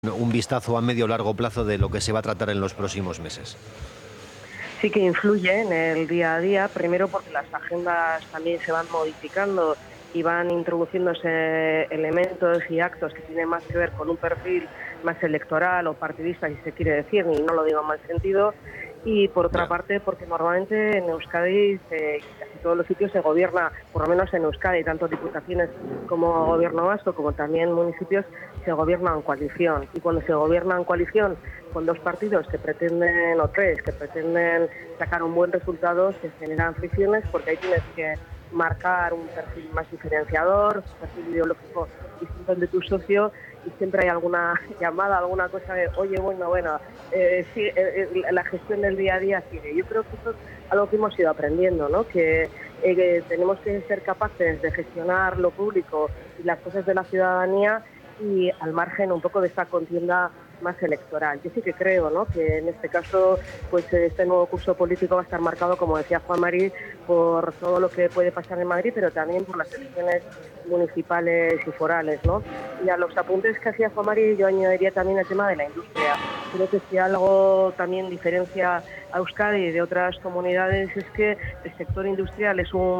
un vistazo a medio o largo plazo de lo que se va a tratar en los próximos meses? Sí que influye en el día a día, primero porque las agendas también se van modificando y van introduciéndose elementos y actos que tienen más que ver con un perfil más electoral o partidista, si se quiere decir, y no lo digo en mal sentido. Y por otra Ya. parte, porque normalmente en Euskadi y casi todos los sitios se gobierna, por lo menos en Euskadi, tanto diputaciones como gobierno vasco, como también municipios, se gobierna en coalición. Y cuando se gobierna en coalición con dos partidos que pretenden, o tres, que pretenden sacar un buen resultado, se generan fricciones porque ahí tienes que marcar un perfil más diferenciador, un perfil ideológico distinto al de tu socio, y siempre hay alguna llamada, alguna cosa de, oye, bueno, sí, la gestión del día a día sigue. Yo creo que eso es algo que hemos ido aprendiendo, ¿no? Que tenemos que ser capaces de gestionar lo público y las cosas de la ciudadanía y al margen un poco de esta contienda más electoral. Yo sí que creo, ¿no?, que en este caso pues este nuevo curso político va a estar marcado, como decía Juan Mari, por todo lo que puede pasar en Madrid, pero también por las elecciones municipales y forales, ¿no? Y a los apuntes que hacía Juan Mari yo añadiría también el tema de la industria. Creo que si algo también diferencia a Euskadi de otras comunidades es que el sector industrial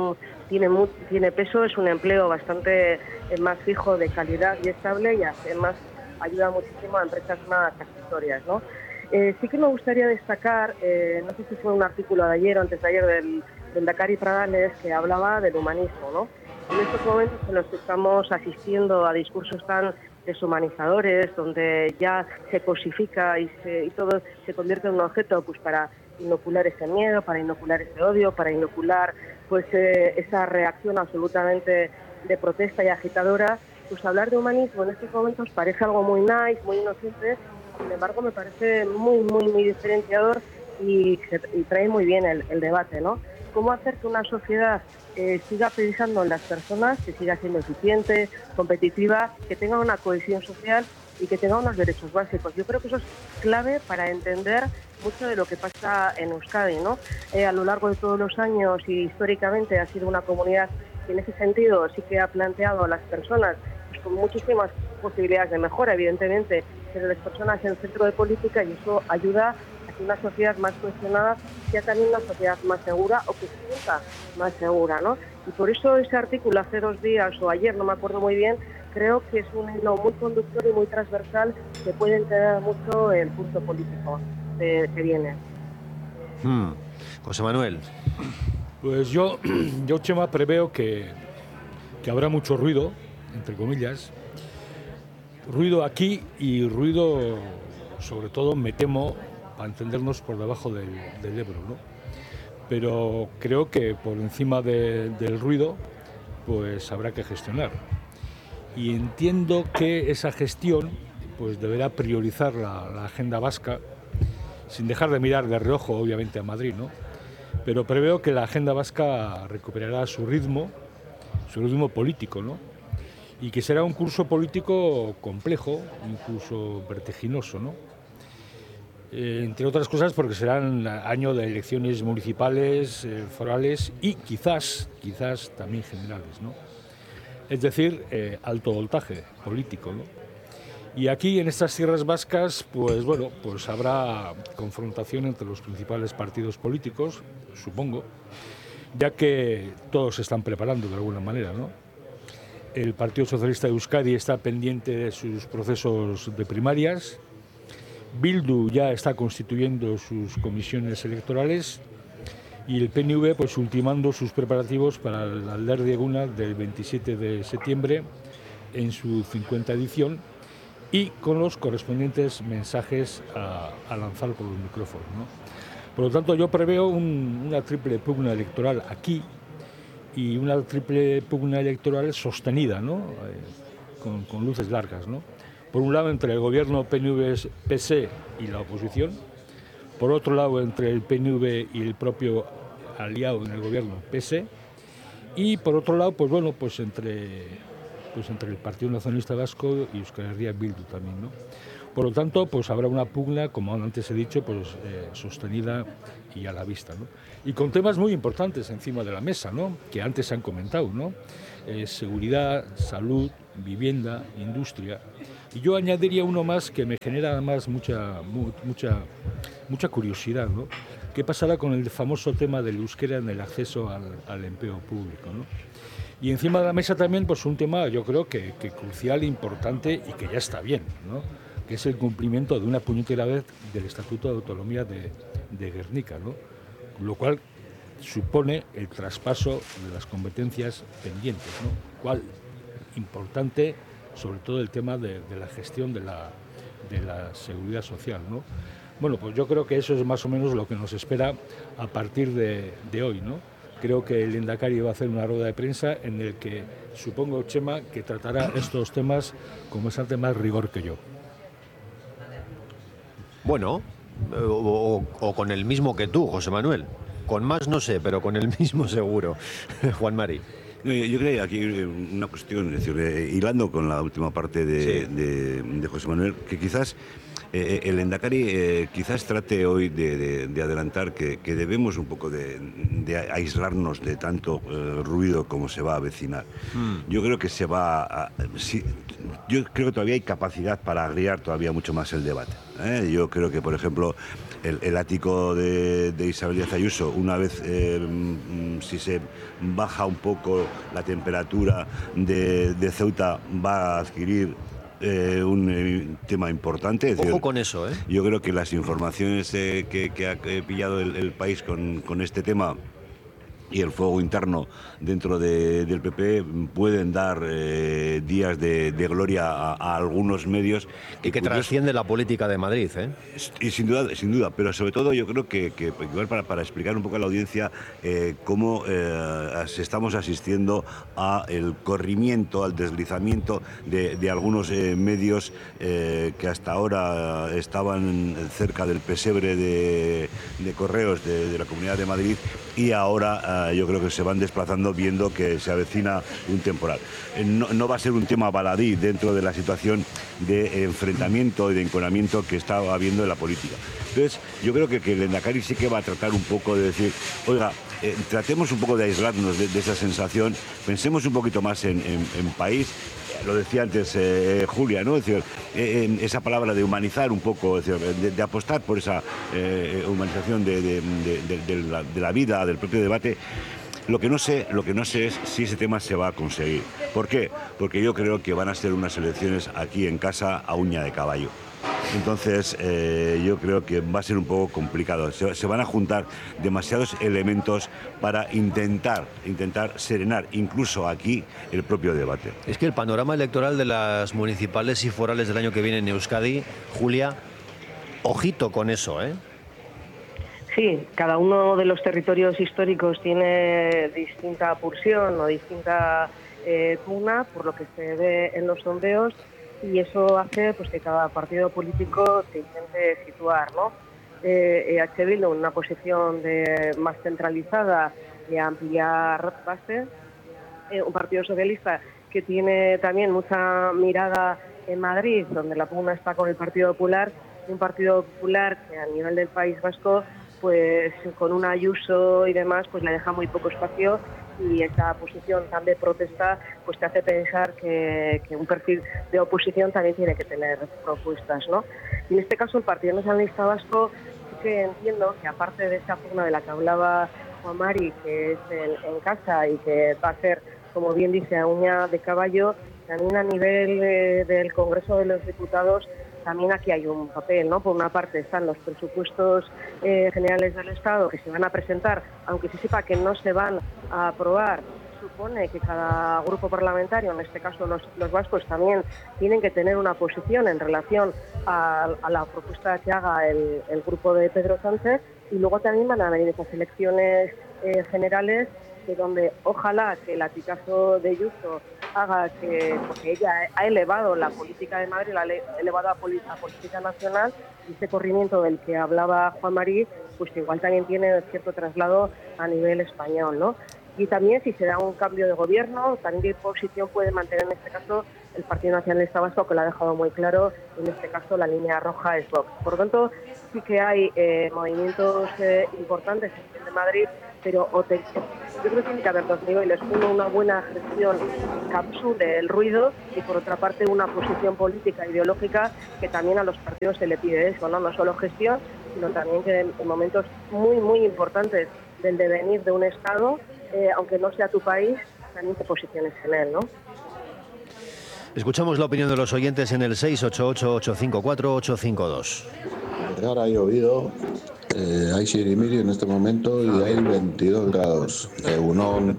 tiene peso, es un empleo bastante más fijo, de calidad y estable, y además ayuda muchísimo a empresas más accesorias, ¿no? Sí que me gustaría destacar, no sé si fue un artículo de ayer o antes de ayer del Dakari Pradales, que hablaba del humanismo, ¿no? En estos momentos en los que estamos asistiendo a discursos tan deshumanizadores, donde ya se cosifica y todo se convierte en un objeto pues para inocular ese miedo, para inocular ese odio, para inocular pues esa reacción absolutamente de protesta y agitadora, pues hablar de humanismo en estos momentos parece algo muy nice, muy inocente. Sin embargo, me parece muy diferenciador y trae muy bien el debate, ¿no? ¿Cómo hacer que una sociedad siga pensando en las personas, que siga siendo eficiente, competitiva, que tenga una cohesión social y que tenga unos derechos básicos? Yo creo que eso es clave para entender mucho de lo que pasa en Euskadi, ¿no? A lo largo de todos los años y históricamente ha sido una comunidad que en ese sentido sí que ha planteado a las personas pues, con muchísimas posibilidades de mejora, evidentemente, pero las personas en el centro de política, y eso ayuda a que una sociedad más cohesionada sea también una sociedad más segura, o que se sienta más segura, ¿no? Y por eso ese artículo hace 2 días o ayer, no me acuerdo muy bien, creo que es un hilo muy conductor y muy transversal que puede entender mucho el curso político que viene. José Manuel. Pues yo, Chema, preveo que habrá mucho ruido, entre comillas, ruido aquí y ruido, sobre todo, me temo, para entendernos, por debajo del Ebro, ¿no? Pero creo que por encima del ruido, pues habrá que gestionar. Y entiendo que esa gestión pues deberá priorizar la agenda vasca, sin dejar de mirar de reojo, obviamente, a Madrid, ¿no? Pero preveo que la agenda vasca recuperará su ritmo político, ¿no? Y que será un curso político complejo, incluso vertiginoso, ¿no? Entre otras cosas porque serán año de elecciones municipales, forales y quizás también generales, ¿no? Es decir, alto voltaje político, ¿no? Y aquí en estas tierras vascas, pues bueno, pues habrá confrontación entre los principales partidos políticos, supongo, ya que todos se están preparando de alguna manera, ¿no? El Partido Socialista de Euskadi está pendiente de sus procesos de primarias. Bildu ya está constituyendo sus comisiones electorales y el PNV pues ultimando sus preparativos para el Alderdi Eguna del 27 de septiembre en su 50 edición y con los correspondientes mensajes a lanzar por los micrófonos, ¿no? Por lo tanto, yo preveo una triple pugna electoral aquí y una triple pugna electoral sostenida, ¿no? Con luces largas, ¿no? Por un lado, entre el gobierno PNV-PSE y la oposición. Por otro lado, entre el PNV y el propio aliado en el gobierno, PSE. Y por otro lado, pues bueno, pues entre el Partido Nacionalista Vasco y Euskal Herria Bildu también, ¿no? Por lo tanto, pues habrá una pugna, como antes he dicho, pues sostenida y a la vista, ¿no? Y con temas muy importantes encima de la mesa, ¿no? Que antes se han comentado, ¿no? Seguridad, salud, vivienda, industria. Y yo añadiría uno más que me genera además mucha curiosidad, ¿no? ¿Qué pasará con el famoso tema del euskera en el acceso al empleo público, ¿no? Y encima de la mesa también pues un tema yo creo que crucial, importante y que ya está bien, ¿no? Que es el cumplimiento de una puñetera vez del Estatuto de Autonomía de Gernika, ¿no? Lo cual supone el traspaso de las competencias pendientes, ¿no? Cual importante, sobre todo el tema de la gestión de la seguridad social, ¿no? Bueno, pues yo creo que eso es más o menos lo que nos espera a partir de hoy, ¿no? Creo que el Lehendakari va a hacer una rueda de prensa en el que, supongo, Chema, que tratará estos temas con bastante más rigor que yo. Bueno, o con el mismo que tú, José Manuel. Con más no sé, pero con el mismo seguro. Juan Mari. No, yo creo que aquí una cuestión, es decir, hilando con la última parte de José Manuel, que quizás el Lehendakari quizás trate hoy de adelantar que debemos un poco de aislarnos de tanto ruido como se va a avecinar. Yo creo que yo creo que todavía hay capacidad para agriar todavía mucho más el debate. Yo creo que, por ejemplo, el ático de Isabel Díaz Ayuso, una vez si se baja un poco la temperatura de Ceuta, va a adquirir un tema importante. Es decir, ojo con eso, ¿eh? Yo creo que las informaciones que ha pillado el país con este tema y el fuego interno dentro del PP pueden dar días de gloria a algunos medios. Y que trasciende la política de Madrid, ¿eh? Y sin duda, pero sobre todo yo creo que igual para explicar un poco a la audiencia cómo estamos asistiendo al corrimiento, al deslizamiento de algunos medios que hasta ahora estaban cerca del pesebre de correos de la Comunidad de Madrid y ahora yo creo que se van desplazando viendo que se avecina un temporal. No va a ser un tema baladí dentro de la situación de enfrentamiento y de enconamiento que está habiendo en la política. Entonces, yo creo que el Lehendakari sí que va a tratar un poco de decir, oiga, tratemos un poco de aislarnos de esa sensación, pensemos un poquito más en país. Lo decía antes Julia, ¿no? Es decir, esa palabra de humanizar un poco, es decir, de apostar por esa humanización de la vida, del propio debate. Lo que no sé es si ese tema se va a conseguir. ¿Por qué? Porque yo creo que van a ser unas elecciones aquí en casa a uña de caballo. Entonces, yo creo que va a ser un poco complicado. Se van a juntar demasiados elementos para intentar serenar, incluso aquí, el propio debate. Es que el panorama electoral de las municipales y forales del año que viene en Euskadi, Julia, ojito con eso, ¿eh? Sí, cada uno de los territorios históricos tiene distinta pulsión o distinta pugna, por lo que se ve en los sondeos, y eso hace pues que cada partido político se intente situar, ¿no? EH Bildu en una posición más centralizada, de ampliar base, un partido socialista que tiene también mucha mirada en Madrid, donde la pugna está con el Partido Popular, y un Partido Popular que a nivel del País Vasco, pues con un Ayuso y demás, pues le deja muy poco espacio, y esa posición tan de protesta pues te hace pensar que un perfil de oposición también tiene que tener propuestas, ¿no? Y en este caso el Partido Nacionalista Vasco sí que entiendo que, aparte de esa pugna de la que hablaba Juan Mari, que es en casa y que va a ser, como bien dice, a uña de caballo, también a nivel del Congreso de los Diputados, también aquí hay un papel, ¿no? Por una parte están los presupuestos generales del Estado que se van a presentar, aunque se sepa que no se van a aprobar. Supone que cada grupo parlamentario, en este caso los vascos, también tienen que tener una posición en relación a la propuesta que haga el grupo de Pedro Sánchez, y luego también van a venir esas elecciones generales, de donde ojalá que el latigazo de Ayuso haga que, porque ella ha elevado la política de Madrid, la ha elevado a política nacional, y ese corrimiento del que hablaba Juan Mari, pues igual también tiene cierto traslado a nivel español, ¿no? Y también, si se da un cambio de gobierno, también qué posición puede mantener en este caso el Partido Nacionalista Vasco, que lo ha dejado muy claro, en este caso la línea roja es Vox. Por lo tanto, sí que hay movimientos importantes en Madrid pero yo creo que tiene que haber dos niveles. Uno, una buena gestión que capsule el ruido, y por otra parte una posición política ideológica que también a los partidos se le pide eso, no solo gestión, sino también que en momentos muy, muy importantes del devenir de un Estado, aunque no sea tu país, también te posiciones en él, ¿no? Escuchamos la opinión de los oyentes en el 688-854-852. Ahora ha llovido, hay sirimiri en este momento y hay 22 grados. Egunon.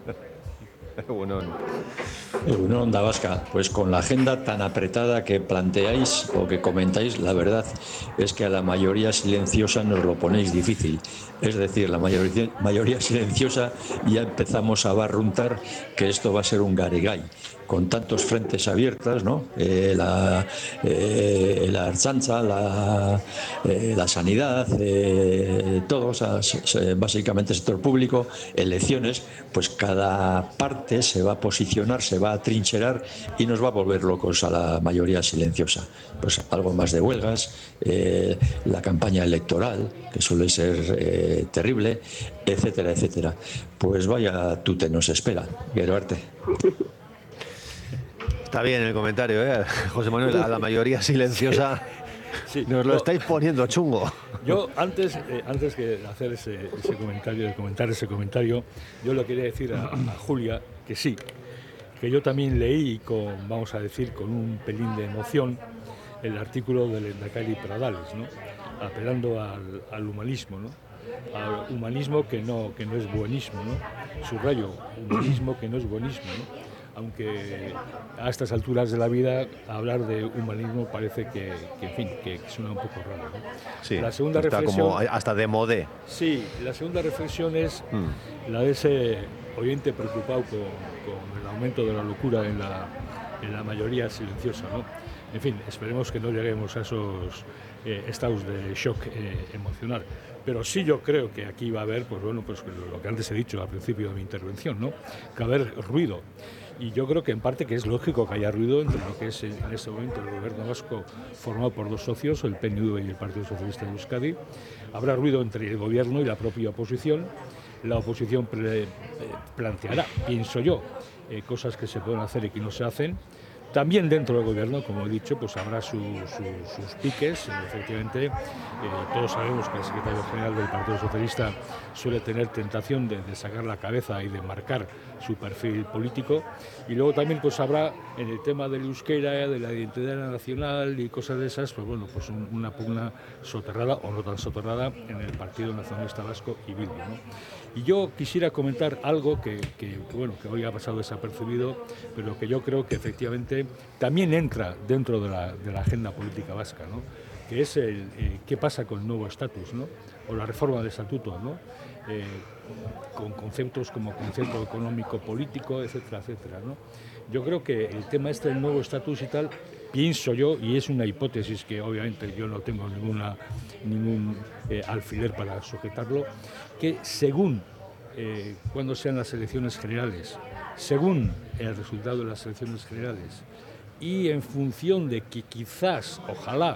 Egunon, Dabasca, pues con la agenda tan apretada que planteáis o que comentáis, la verdad es que a la mayoría silenciosa nos lo ponéis difícil. Es decir, la mayoría silenciosa ya empezamos a barruntar que esto va a ser un garigay, con tantos frentes abiertas, ¿no? La Ertzaintza, la sanidad, todos, básicamente sector público, elecciones, pues cada parte se va a posicionar, se va a trincherar y nos va a volver locos a la mayoría silenciosa. Pues algo más de huelgas, la campaña electoral, que suele ser terrible, etcétera, etcétera. Pues vaya tute nos espera, Geroarte. Está bien el comentario, José Manuel, a la mayoría silenciosa. Sí, nos lo estáis poniendo chungo. Yo antes que hacer ese comentario, de comentar ese comentario, yo le quería decir a Julia que sí, que yo también leí con, vamos a decir, con un pelín de emoción el artículo de Lehendakari Pradales, ¿no? Apelando al humanismo, ¿no? Al humanismo que no es buenismo, ¿no? Subrayo, humanismo que no es buenismo, ¿no? Aunque a estas alturas de la vida hablar de humanismo parece que en fin, que suena un poco raro, ¿no? Sí, la segunda está reflexión, como hasta de modé. Sí, la segunda reflexión es la de ese oyente preocupado con el aumento de la locura en la mayoría silenciosa, ¿no? En fin, esperemos que no lleguemos a esos estados de shock emocional. Pero sí yo creo que aquí va a haber, pues bueno, pues lo que antes he dicho al principio de mi intervención, ¿no? Que va a haber ruido. Y yo creo que en parte que es lógico que haya ruido entre lo que es en este momento el gobierno vasco formado por dos socios, el PNV y el Partido Socialista de Euskadi. Habrá ruido entre el gobierno y la propia oposición. La oposición planteará, pienso yo, cosas que se pueden hacer y que no se hacen. También dentro del gobierno, como he dicho, pues habrá sus piques. Efectivamente, todos sabemos que el secretario general del Partido Socialista suele tener tentación de sacar la cabeza y de marcar su perfil político. Y luego también pues habrá en el tema del euskera, de la identidad nacional y cosas de esas, pues bueno, pues una pugna soterrada o no tan soterrada en el Partido Nacionalista Vasco y Bildu, ¿no? Y yo quisiera comentar algo que hoy ha pasado desapercibido, pero que yo creo que efectivamente también entra dentro de la agenda política vasca, ¿no? Que es qué pasa con el nuevo estatus, ¿no? O la reforma del estatuto, ¿no? Con conceptos como concepto económico, político, etcétera, etcétera, ¿no? Yo creo que el tema del nuevo estatus y tal, pienso yo, y es una hipótesis que obviamente yo no tengo ningún alfiler para sujetarlo, que según cuando sean las elecciones generales, según el resultado de las elecciones generales, y en función de que quizás, ojalá,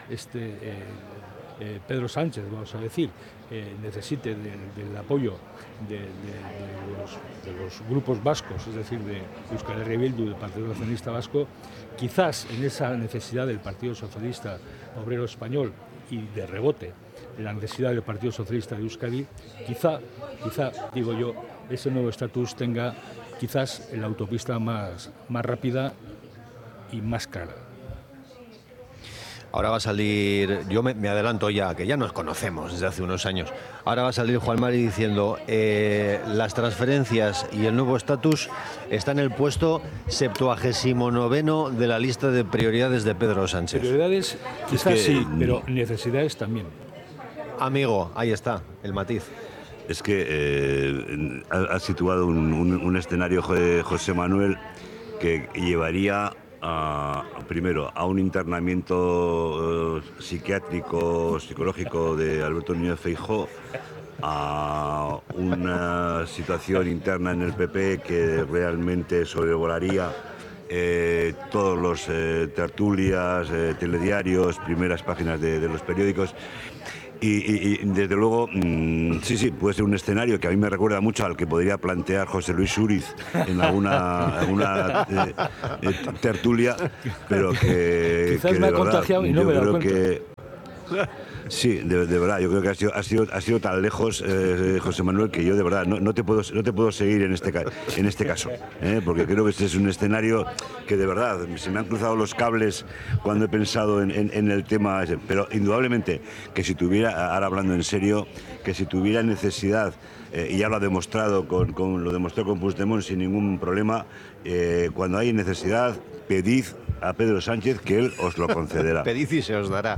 Pedro Sánchez, vamos a decir, necesite del apoyo de los grupos vascos, es decir, de Euskal Herria Bildu, del Partido Nacionalista Vasco, quizás en esa necesidad del Partido Socialista Obrero Español y de rebote, en la necesidad del Partido Socialista de Euskadi, quizá, digo yo, ese nuevo estatus tenga quizás la autopista más rápida y más clara. Ahora va a salir, yo me adelanto ya, que ya nos conocemos desde hace unos años. Ahora va a salir Juan Mari diciendo las transferencias y el nuevo estatus está en el puesto 79º de la lista de prioridades de Pedro Sánchez. Prioridades quizás sí, pero necesidades también. Amigo, ahí está, el matiz. Es que ha situado un escenario, José Manuel, que llevaría primero a un internamiento psiquiátrico, psicológico de Alberto Núñez Feijóo, a una situación interna en el PP que realmente sobrevolaría todos los tertulias, telediarios, primeras páginas de los periódicos. Y desde luego, sí, puede ser un escenario que a mí me recuerda mucho al que podría plantear José Luis Úriz en alguna tertulia, pero que quizás que me de ha contagiado verdad, y no me he dado yo creo cuenta. Sí, de verdad, yo creo que ha sido tan lejos, José Manuel, que yo de verdad no te puedo seguir en este caso, porque creo que este es un escenario que de verdad se me han cruzado los cables cuando he pensado en el tema ese. Pero indudablemente que si tuviera, ahora hablando en serio, que si tuviera necesidad, y ya lo ha demostrado lo demostró con Puigdemont sin ningún problema, cuando hay necesidad, pedid a Pedro Sánchez que él os lo concederá. Pedid y se os dará.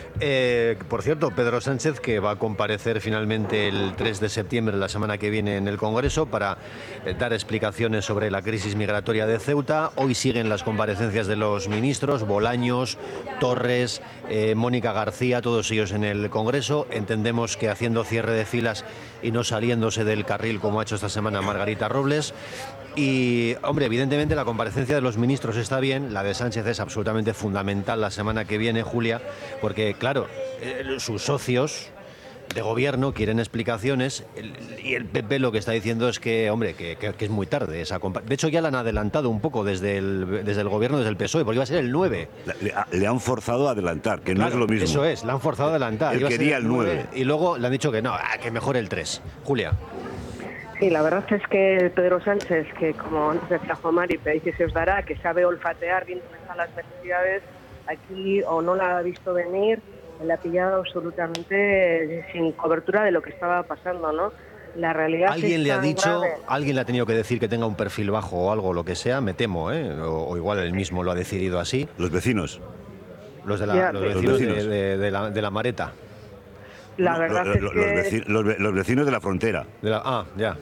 Por cierto, Pedro Sánchez, que va a comparecer finalmente el 3 de septiembre, la semana que viene, en el Congreso para dar explicaciones sobre la crisis migratoria de Ceuta. Hoy siguen las comparecencias de los ministros, Bolaños, Torres, Mónica García, todos ellos en el Congreso. Entendemos que haciendo cierre de filas y no saliéndose del carril como ha hecho esta semana Margarita Robles. Y, hombre, evidentemente la comparecencia de los ministros está bien, la de Sánchez es absolutamente fundamental la semana que viene, Julia, porque, claro, sus socios de gobierno quieren explicaciones y el PP lo que está diciendo es que, hombre, que es muy tarde esa de hecho, ya la han adelantado un poco desde el gobierno, desde el PSOE, porque iba a ser el 9. Le han forzado a adelantar, que claro, no es lo mismo. Eso es, la han forzado a adelantar. Él quería el 9. Y luego le han dicho que no, que mejor el 3. Julia. Sí, la verdad es que Pedro Sánchez, que como antes decía Juan Mari, pedid y se os dará, que sabe olfatear bien dónde están las necesidades, aquí o no la ha visto venir, le ha pillado absolutamente sin cobertura de lo que estaba pasando, ¿no? La realidad alguien es le ha tan dicho, grave. alguien le ha tenido que decir que tenga un perfil bajo o algo, lo que sea, me temo, o igual él mismo lo ha decidido así. Los vecinos. Los Ya, los vecinos de la Mareta. La verdad es que los vecinos de la frontera. Ya.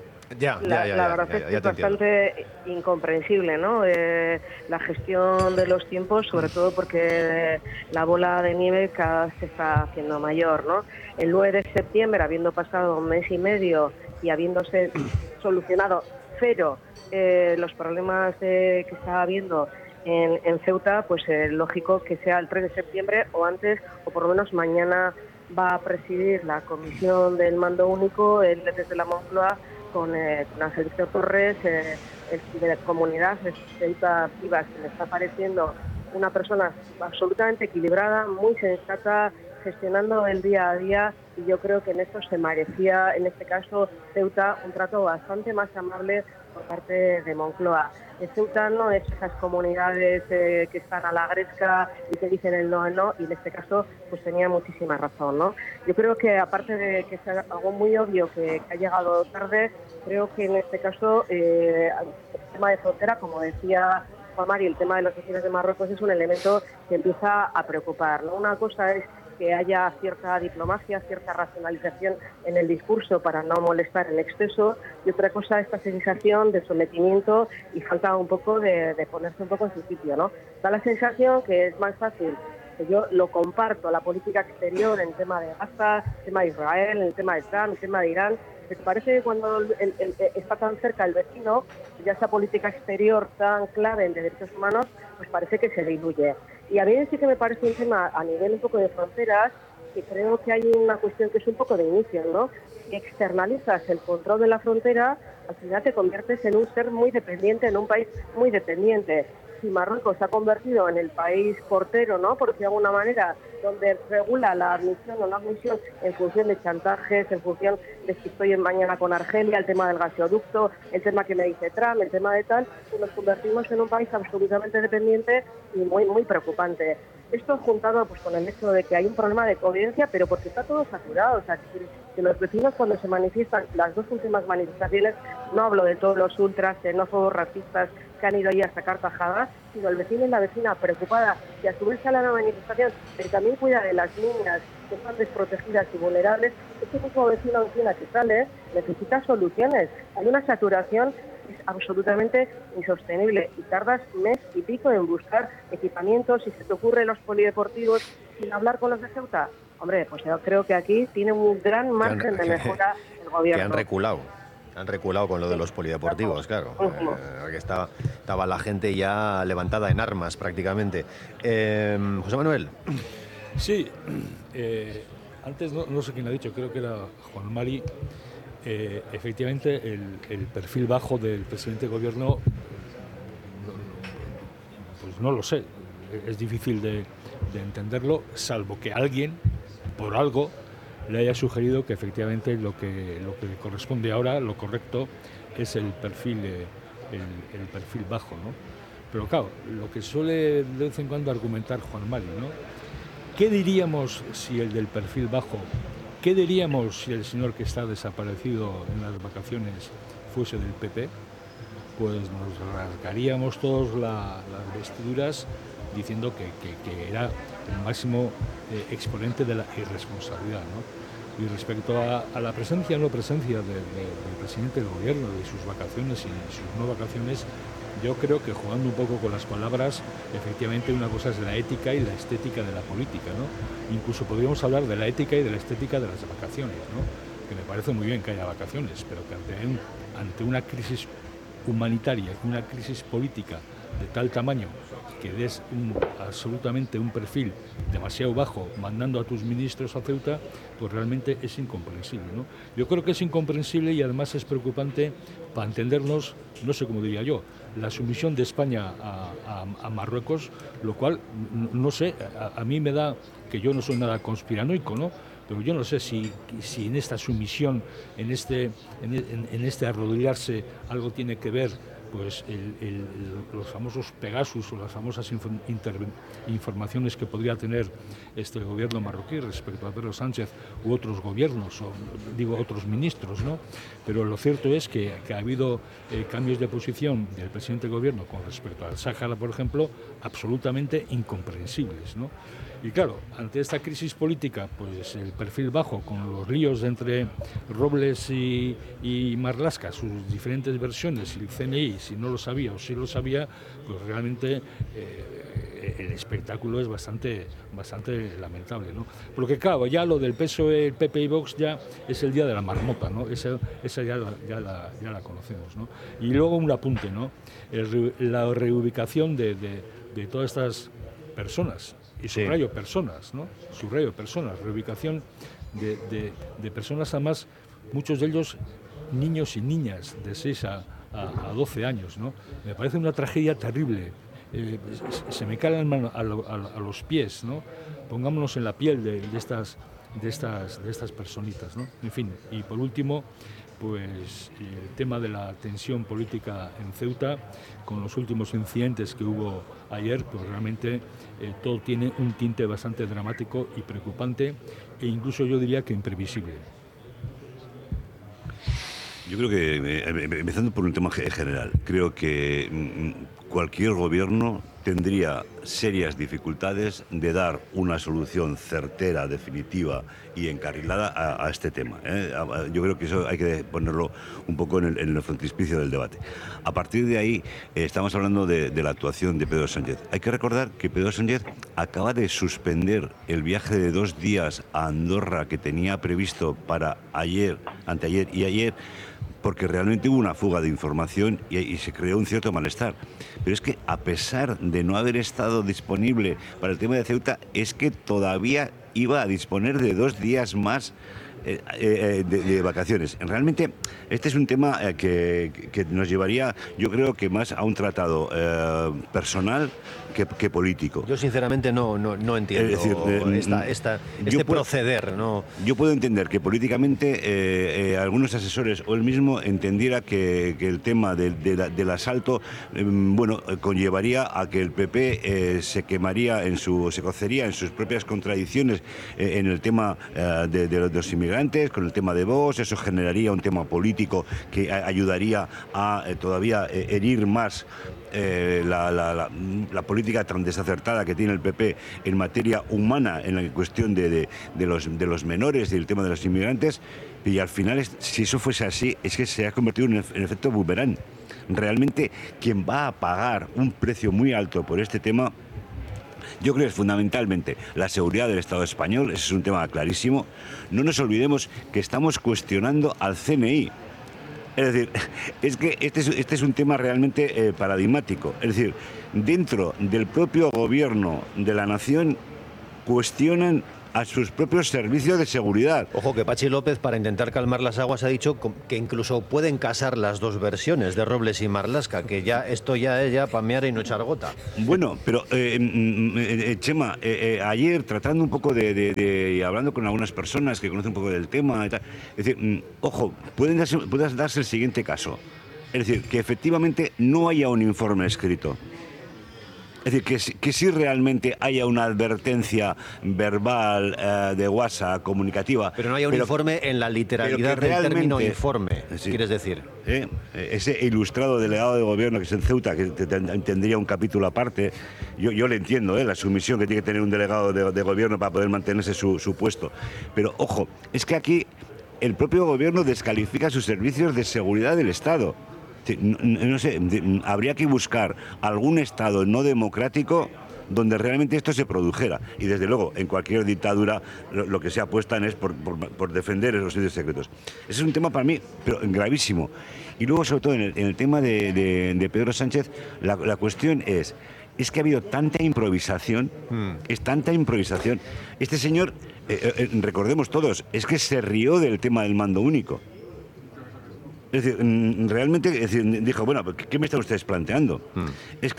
La verdad es que es bastante incomprensible, ¿no? La gestión de los tiempos, sobre todo porque la bola de nieve cada vez se está haciendo mayor, ¿no? El 9 de septiembre, habiendo pasado un mes y medio y habiéndose solucionado cero los problemas que estaba habiendo en Ceuta, pues lógico que sea el 3 de septiembre o antes, o por lo menos mañana va a presidir la comisión del mando único, él desde la Moncloa, con Angelito Torres, de la comunidad de Ceuta Vivas, que me está pareciendo una persona absolutamente equilibrada, muy sensata, gestionando el día a día, y yo creo que en esto se merecía, en este caso, Ceuta, un trato bastante más amable por parte de Moncloa. Ceuta no es esas comunidades que están a la gresca y que dicen el no, y en este caso pues tenía muchísima razón, ¿no? Yo creo que, aparte de que sea algo muy obvio que ha llegado tarde, creo que en este caso el tema de frontera, como decía Juan Mari, el tema de los vecinos de Marruecos es un elemento que empieza a preocupar, ¿no? Una cosa es que haya cierta diplomacia, cierta racionalización en el discurso para no molestar en exceso, y otra cosa esta sensación de sometimiento y falta un poco de ponerse un poco en su sitio, ¿no? Da la sensación que es más fácil, que yo lo comparto, la política exterior en el tema de Gaza, el tema de Israel, en el tema de Trump, el tema de Irán, que parece que cuando está tan cerca el vecino, ya esa política exterior tan clave en derechos humanos, pues parece que se diluye. Y a mí sí que me parece un tema a nivel un poco de fronteras, que creo que hay una cuestión que es un poco de inicio, ¿no? Si externalizas el control de la frontera, al final te conviertes en un ser muy dependiente, en un país muy dependiente. Si Marruecos se ha convertido en el país portero, ¿no? Porque de alguna manera, donde regula la admisión o no admisión en función de chantajes, en función de si estoy mañana con Argelia, el tema del gasoducto, el tema que me dice Trump, el tema de tal, pues nos convertimos en un país absolutamente dependiente y muy, muy preocupante. Esto juntado pues con el hecho de que hay un problema de convivencia, pero porque está todo saturado, o sea, que los vecinos cuando se manifiestan, las dos últimas manifestaciones, no hablo de todos los ultras, xenófobos, racistas, que han ido ahí a sacar tajadas, sino el vecino y la vecina preocupada y a su vez sale a la manifestación, pero también cuida de las niñas que están desprotegidas y vulnerables. Este mismo vecino o vecina que sale necesita soluciones. Hay una saturación que es absolutamente insostenible y tardas mes y pico en buscar equipamientos. Si se te ocurre los polideportivos sin hablar con los de Ceuta, hombre, pues yo creo que aquí tiene un gran margen de mejora el gobierno. Que han reculado. Han reculado con lo de los polideportivos, claro. Que estaba la gente ya levantada en armas prácticamente. José Manuel. Sí, antes no sé quién lo ha dicho, creo que era Juan Mari. Efectivamente, el perfil bajo del presidente de gobierno, pues no lo sé. Es difícil de entenderlo, salvo que alguien, por algo, le haya sugerido que efectivamente lo que le corresponde ahora, lo correcto, es el perfil bajo, ¿no? Pero claro, lo que suele de vez en cuando argumentar Juan Mari, ¿no? ¿Qué diríamos si el del perfil bajo, qué diríamos si el señor que está desaparecido en las vacaciones fuese del PP? Pues nos rasgaríamos todos las vestiduras diciendo que era el máximo exponente de la irresponsabilidad, ¿no? Y respecto a la presencia o no presencia del presidente del gobierno, de sus vacaciones y sus no vacaciones, yo creo que jugando un poco con las palabras, efectivamente una cosa es la ética y la estética de la política, ¿no? Incluso podríamos hablar de la ética y de la estética de las vacaciones, ¿no? Que me parece muy bien que haya vacaciones, pero que ante una crisis humanitaria, una crisis política de tal tamaño que des absolutamente un perfil demasiado bajo mandando a tus ministros a Ceuta, pues realmente es incomprensible, ¿no? Yo creo que es incomprensible y además es preocupante para entendernos, no sé cómo diría yo, la sumisión de España a Marruecos, lo cual, no sé, a mí me da, que yo no soy nada conspiranoico, ¿no? Pero yo no sé si en esta sumisión, en este arrodillarse, algo tiene que ver pues los famosos Pegasus o las famosas informaciones que podría tener el gobierno marroquí respecto a Pedro Sánchez u otros gobiernos, o digo otros ministros, ¿no? Pero lo cierto es que ha habido cambios de posición del presidente del gobierno con respecto al Sáhara, por ejemplo, absolutamente incomprensibles, ¿no? Y claro, ante esta crisis política, pues el perfil bajo, con los líos entre Robles y Marlaska, sus diferentes versiones, y el CNI, si no lo sabía o si lo sabía, pues realmente el espectáculo es bastante lamentable, ¿no? Porque claro, ya lo del PSOE, el PP y Vox ya es el día de la marmota, ¿no? Esa ya la conocemos, ¿no? Y luego un apunte, ¿no? La reubicación de todas estas personas. Y subrayo personas, ¿no? Subrayo personas, reubicación de personas, además, muchos de ellos niños y niñas de 6 a 12 años, ¿no? Me parece una tragedia terrible. Se me cae la mano a los pies, ¿no? Pongámonos en la piel de estas personitas, ¿no? En fin, y por último, pues el tema de la tensión política en Ceuta, con los últimos incidentes que hubo ayer, pues realmente todo tiene un tinte bastante dramático y preocupante, e incluso yo diría que imprevisible. Yo creo que, empezando por un tema general, creo que cualquier gobierno tendría serias dificultades de dar una solución certera, definitiva y encarrilada a este tema, ¿eh? Yo creo que eso hay que ponerlo un poco en el frontispicio del debate. A partir de ahí, estamos hablando de la actuación de Pedro Sánchez. Hay que recordar que Pedro Sánchez acaba de suspender el viaje de 2 días a Andorra que tenía previsto para anteayer y ayer, porque realmente hubo una fuga de información y se creó un cierto malestar. Pero es que a pesar de no haber estado disponible para el tema de Ceuta, es que todavía iba a disponer de 2 días más de vacaciones. Realmente este es un tema que nos llevaría, yo creo que más a un tratado personal que político. Yo sinceramente no entiendo este proceder, ¿no? Yo puedo entender que políticamente algunos asesores o él mismo entendiera que el tema del asalto conllevaría a que el PP se cocería en sus propias contradicciones en el tema de los inmigrantes, con el tema de Vox. Eso generaría un tema político que ayudaría a todavía herir más la política tan desacertada que tiene el PP en materia humana, en la cuestión de los menores y el tema de los inmigrantes. Y al final, si eso fuese así, es que se ha convertido en efecto boomerang. Realmente quien va a pagar un precio muy alto por este tema, yo creo que es fundamentalmente la seguridad del Estado español. Ese es un tema clarísimo. No nos olvidemos que estamos cuestionando al CNI. Es decir, es que este es un tema realmente paradigmático. Es decir, dentro del propio gobierno de la nación cuestionan a sus propios servicios de seguridad. Ojo que Pachi López, para intentar calmar las aguas, ha dicho que incluso pueden casar las dos versiones de Robles y Marlaska, que ya esto ya es pamear y no echar gota. Bueno, pero Chema, ayer tratando un poco de hablando con algunas personas que conocen un poco del tema, y tal, es decir, ojo, puede darse el siguiente caso. Es decir, que efectivamente no haya un informe escrito. Es decir, que sí realmente haya una advertencia verbal de WhatsApp, comunicativa. Pero no haya un informe en la literalidad del término informe, sí, quieres decir. Ese ilustrado delegado de gobierno que es en Ceuta, que tendría un capítulo aparte, yo le entiendo, la sumisión que tiene que tener un delegado de gobierno para poder mantenerse su puesto. Pero ojo, es que aquí el propio gobierno descalifica sus servicios de seguridad del Estado. No sé, habría que buscar algún Estado no democrático donde realmente esto se produjera. Y desde luego, en cualquier dictadura, lo que se apuestan es por defender esos servicios secretos. Ese es un tema para mí, pero gravísimo. Y luego, sobre todo, en el tema de Pedro Sánchez, la cuestión es que ha habido tanta improvisación, es tanta improvisación. Este señor, recordemos todos, es que se rió del tema del mando único. Es decir, realmente dijo, bueno, ¿qué me están ustedes planteando? Es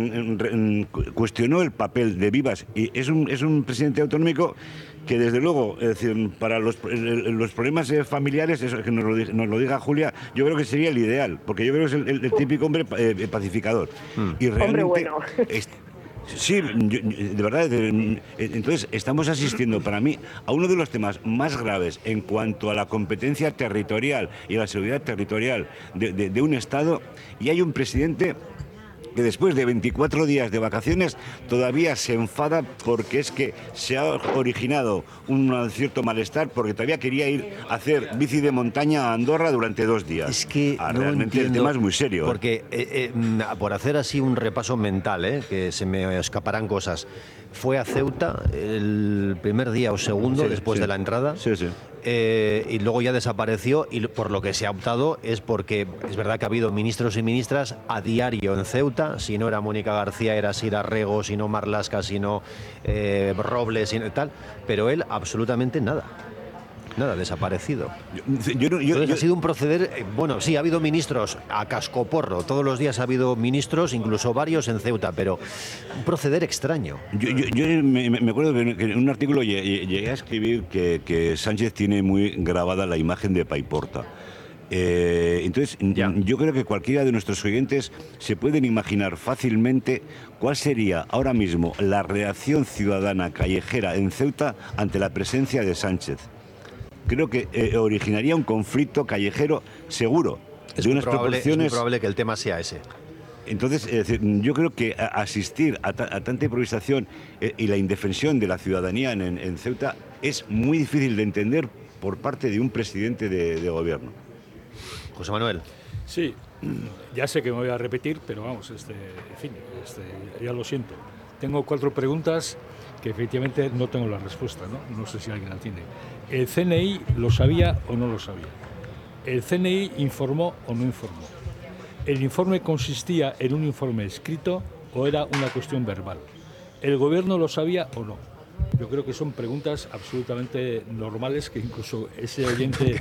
que cuestionó el papel de Vivas y es un presidente autonómico que desde luego, es decir, para los problemas familiares, eso que nos lo diga Julia, yo creo que sería el ideal, porque yo creo que es el típico hombre pacificador. Y realmente, hombre bueno. Sí, de verdad. Entonces, estamos asistiendo, para mí, a uno de los temas más graves en cuanto a la competencia territorial y a la seguridad territorial de un Estado, y hay un presidente que después de 24 días de vacaciones todavía se enfada porque es que se ha originado un cierto malestar porque todavía quería ir a hacer bici de montaña a Andorra durante 2 días. Es que realmente no el tema es muy serio. Porque por hacer así un repaso mental, que se me escaparán cosas, fue a Ceuta el primer día o segundo después de la entrada. Sí. Y luego ya desapareció, y por lo que se ha optado es porque es verdad que ha habido ministros y ministras a diario en Ceuta. Si no era Mónica García, era Sira Rego, si no Marlaska, si no Robles y tal, pero él absolutamente nada, desaparecido. Entonces ha sido un proceder, bueno, sí, ha habido ministros a cascoporro, todos los días ha habido ministros, incluso varios en Ceuta, pero un proceder extraño. Yo me acuerdo que en un artículo llegué a escribir que Sánchez tiene muy grabada la imagen de Paiporta. Entonces, yo creo que cualquiera de nuestros oyentes se pueden imaginar fácilmente cuál sería ahora mismo la reacción ciudadana callejera en Ceuta ante la presencia de Sánchez. Creo que originaría un conflicto callejero seguro. Es muy probable que el tema sea ese. Entonces, yo creo que asistir a tanta improvisación y la indefensión de la ciudadanía en Ceuta es muy difícil de entender por parte de un presidente de gobierno. José Manuel. Sí, ya sé que me voy a repetir, pero vamos, en fin, ya lo siento. Tengo 4 preguntas que efectivamente no tengo la respuesta, ¿no? No sé si alguien la tiene. ¿El CNI lo sabía o no lo sabía? ¿El CNI informó o no informó? ¿El informe consistía en un informe escrito o era una cuestión verbal? ¿El gobierno lo sabía o no? Yo creo que son preguntas absolutamente normales que incluso ese oyente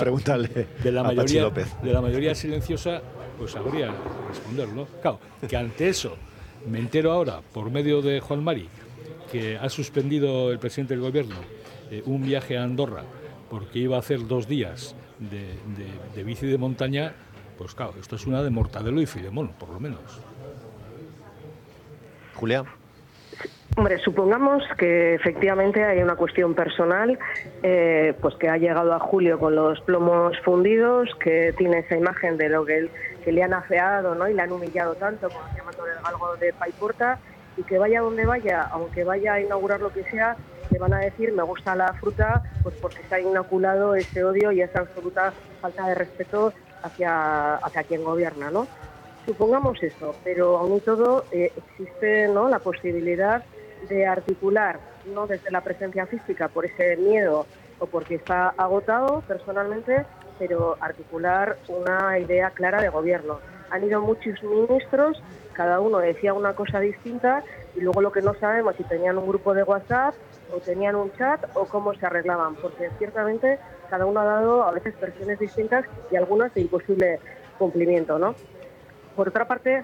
de la mayoría silenciosa pues sabría responder, ¿no? Claro, que ante eso me entero ahora por medio de Juan Mari que ha suspendido el presidente del gobierno un viaje a Andorra porque iba a hacer 2 días de bici de montaña, pues claro, esto es una de Mortadelo y Filemón, por lo menos. Julia. Hombre, supongamos que efectivamente hay una cuestión personal, pues que ha llegado a Julio con los plomos fundidos, que tiene esa imagen de lo que le han afeado, ¿no? Y le han humillado tanto, como llamándole el galgo de Paiporta, y que vaya donde vaya, aunque vaya a inaugurar lo que sea, le van a decir me gusta la fruta, pues porque se ha inoculado ese odio y esa absoluta falta de respeto hacia quien gobierna, ¿no? Supongamos eso, pero aún y todo existe, ¿no?, la posibilidad de articular, no desde la presencia física por ese miedo o porque está agotado personalmente, pero articular una idea clara de gobierno. Han ido muchos ministros, cada uno decía una cosa distinta y luego lo que no sabemos si tenían un grupo de WhatsApp o tenían un chat o cómo se arreglaban, porque ciertamente cada uno ha dado a veces versiones distintas y algunas de imposible cumplimiento, ¿no? Por otra parte,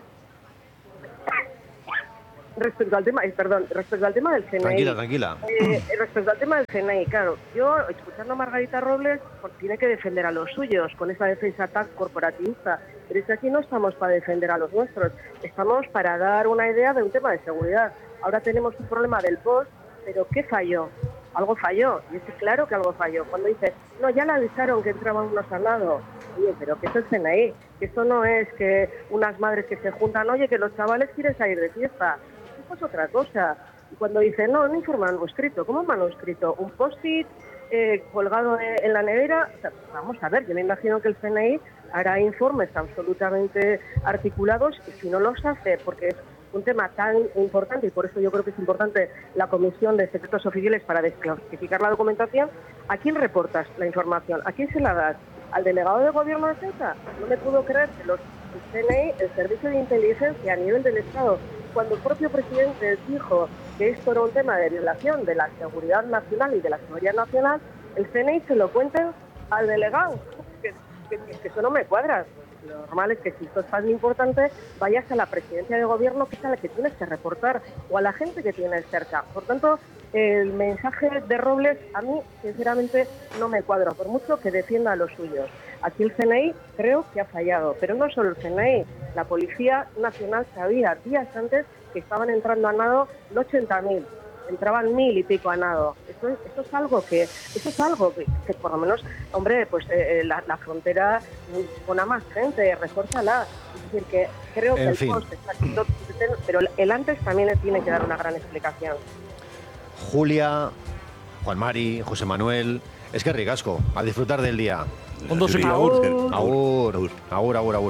respecto al tema del CNI. Tranquila. Respecto al tema del CNI, claro, yo escuchando a Margarita Robles, pues tiene que defender a los suyos con esa defensa tan corporativista. Pero es que aquí no estamos para defender a los nuestros, estamos para dar una idea de un tema de seguridad. Ahora tenemos un problema del post, pero ¿qué falló? Algo falló, y es claro que algo falló. Cuando dice, no, ya le avisaron que entraban unos al lado. Oye, pero ¿qué es el CNI? Que esto no es que unas madres que se juntan, oye, que los chavales quieren salir de fiesta. Esto es otra cosa. Y cuando dice, no informa manuscrito. ¿Cómo manuscrito? ¿Un post-it colgado en la nevera? O sea, vamos a ver, yo me imagino que el CNI hará informes absolutamente articulados y si no los hace, porque es un tema tan importante y por eso yo creo que es importante la Comisión de Secretos Oficiales para desclasificar la documentación, ¿a quién reportas la información? ¿A quién se la das? ¿Al delegado de Gobierno de Defensa? No me puedo creer que el CNI, el Servicio de Inteligencia a nivel del Estado, cuando el propio presidente dijo que esto era un tema de violación de la seguridad nacional y de la seguridad nacional, el CNI se lo cuenten al delegado. Que eso no me cuadra. Lo normal es que si esto es tan importante, vayas a la presidencia de gobierno, que es a la que tienes que reportar, o a la gente que tienes cerca. Por tanto, el mensaje de Robles a mí, sinceramente, no me cuadra, por mucho que defienda a los suyos. Aquí el CNI creo que ha fallado, pero no solo el CNI, la Policía Nacional sabía días antes que estaban entrando a nado 80.000. Entraban 1.000 y pico a nado. Eso es algo que por lo menos, hombre, pues la frontera pone a más gente, refórzala. Es decir, que creo que el post está, pero el antes también le tiene que dar una gran explicación. Julia, Juan Mari, José Manuel, es que ricasco, a disfrutar del día. Ondo segi, agur. Agur.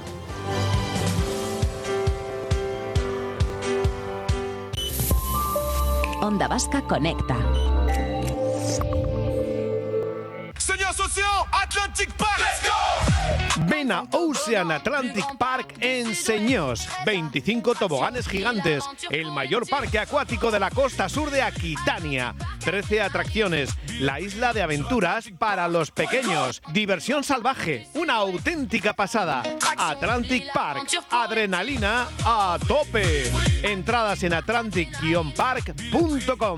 Onda Vasca Conecta. Señor socio, Atlantic Park. Let's go. Ven a Ocean Atlantic Park en Señós. 25 toboganes gigantes, el mayor parque acuático de la costa sur de Aquitania. 13 atracciones, la isla de aventuras para los pequeños. Diversión salvaje, una auténtica pasada. Atlantic Park, adrenalina a tope. Entradas en atlantic-park.com.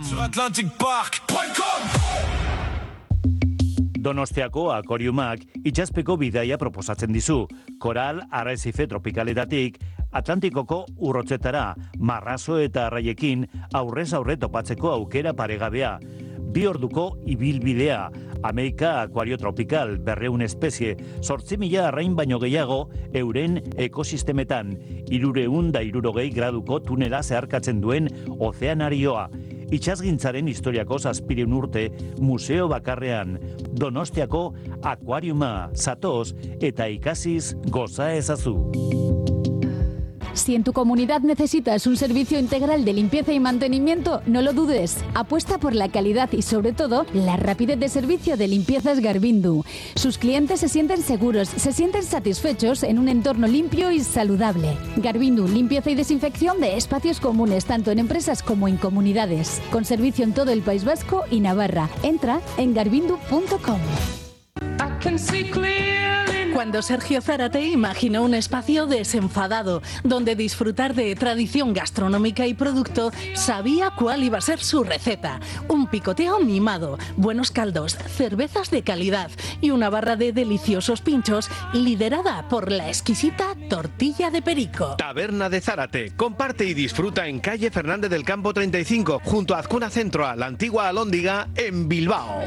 Donostiako akoriumak itxaspeko bidaia proposatzen dizu. Koral arrezife tropikaletatik Atlantikoko urrotzetara, marrazo eta arraiekin aurrez aurre topatzeko aukera paregabea. 2 orduko ibilbidea, Ameika akuario tropikal, 200 espezie, 8.000 arrain baino gehiago euren ekosistemetan, 360 graduko tunela zeharkatzen duen ozeanarioa. Itxasgintzaren historiako 700 urte museo bakarrean, Donostiako akuariuma, zatoz eta ikasiz goza ezazu. Si en tu comunidad necesitas un servicio integral de limpieza y mantenimiento, no lo dudes. Apuesta por la calidad y, sobre todo, la rapidez de servicio de Limpiezas Garbindu. Sus clientes se sienten seguros, se sienten satisfechos en un entorno limpio y saludable. Garbindu, limpieza y desinfección de espacios comunes, tanto en empresas como en comunidades. Con servicio en todo el País Vasco y Navarra. Entra en garbindu.com. Cuando Sergio Zárate imaginó un espacio desenfadado, donde disfrutar de tradición gastronómica y producto, sabía cuál iba a ser su receta. Un picoteo mimado, buenos caldos, cervezas de calidad y una barra de deliciosos pinchos liderada por la exquisita tortilla de perico. Taberna de Zárate. Comparte y disfruta en calle Fernández del Campo 35, junto a Azcuna Centro, la antigua Alhóndiga, en Bilbao.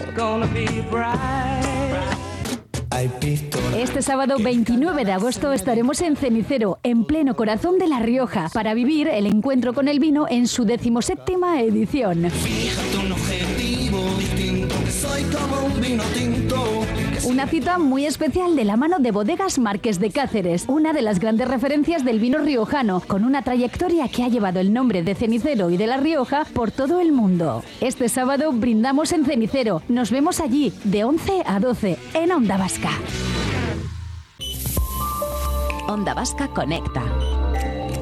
Este sábado 29 de agosto estaremos en Cenicero, en pleno corazón de La Rioja, para vivir el encuentro con el vino en su 17ª edición. Fíjate un objetivo distinto, que soy como un vino tinto. Una cita muy especial de la mano de Bodegas Marqués de Cáceres, una de las grandes referencias del vino riojano, con una trayectoria que ha llevado el nombre de Cenicero y de La Rioja por todo el mundo. Este sábado brindamos en Cenicero. Nos vemos allí de 11 a 12 en Onda Vasca. Onda Vasca conecta.